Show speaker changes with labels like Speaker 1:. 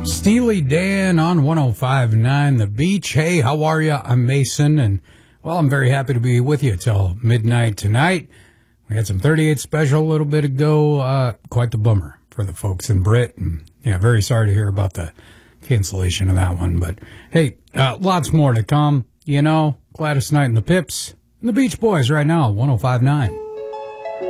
Speaker 1: Steely Dan on 105.9 The Beach. Hey, how are you? I'm Mason, and, well, I'm very happy to be with you till midnight tonight. We had some 38 special a little bit ago. Quite the bummer for the folks in Brit. And, yeah, very sorry to hear about the cancellation of that one. But, hey, lots more to come. You know, Gladys Knight and the Pips and the Beach Boys right now, 105.9.